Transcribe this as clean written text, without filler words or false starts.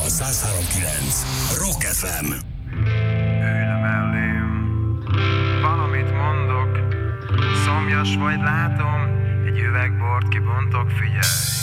103.9 Rock FM. Ülj mellém, valamit mondok, szomjas vagy látom, egy üveg bort kibontok, figyelj.